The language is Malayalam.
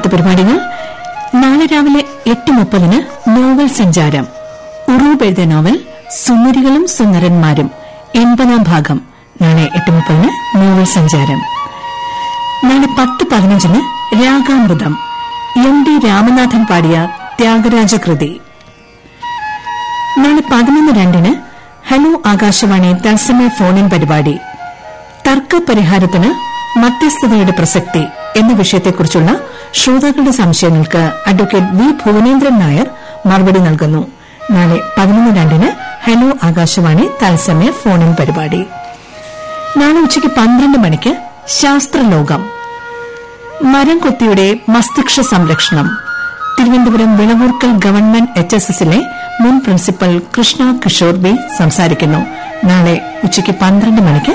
ഇന്നത്തെ പരിപാടികൾ: നാളെ രാവിലെ 8:30 നോവൽ സഞ്ചാരം. ഉറൂബ് എഴുതിയ നോവൽ സുന്ദരികളും സുന്ദരന്മാരും 80-ാം ഭാഗം. നാളെ 8:30 നോവൽ സഞ്ചാരം. നാളെ 10:15 രാഗാമൃതം. എം.ഡി. രാമനാഥൻ പാടിയ ത്യാഗരാജകൃതി. നാളെ 11:02 ഹലോ ആകാശവാണി തത്സമയ ഫോണിൻ പരിപാടി. തർക്കപരിഹാരത്തിന് മധ്യസ്ഥതയുടെ പ്രസക്തി എന്ന വിഷയത്തെക്കുറിച്ചുള്ള ശ്രോതാക്കളുടെ സംശയങ്ങൾക്ക് അഡ്വക്കേറ്റ് വി. ഭുവനേന്ദ്രൻ നായർ മറുപടി നൽകുന്നു. നാളെ 11:02 ഹലോ ആകാശവാണി തത്സമയ ഫോണിൻ പരിപാടി. നാളെ ഉച്ചയ്ക്ക് 12 മണിക്ക് ശാസ്ത്രലോകം. മരം കൊത്തിയുടെ മസ്തിഷ്ക സംരക്ഷണം. തിരുവനന്തപുരം വിളവൂർക്കൽ ഗവൺമെന്റ് HSSലെ മുൻ പ്രിൻസിപ്പൽ കൃഷ്ണ കിഷോർ ബി സംസാരിക്കുന്നു. നാളെ ഉച്ചയ്ക്ക് 12 മണിക്ക്